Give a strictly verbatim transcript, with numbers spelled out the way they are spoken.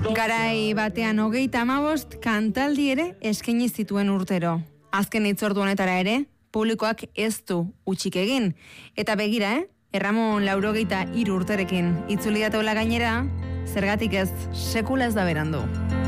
Garai batean hogeita hamabost kantaldi ere eskaini zituen urtero. Azken hitzordu honetara ere, publikoak ez du utzik egin. Eta begira, eh? Erramon laurogeita hiru urterekin itzuli datola gainera, zergatik ez sekula ez da berandu.